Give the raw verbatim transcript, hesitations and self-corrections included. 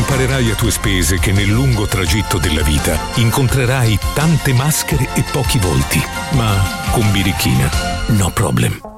Imparerai a tue spese che nel lungo tragitto della vita incontrerai tante maschere e pochi volti, ma con birichina no problem.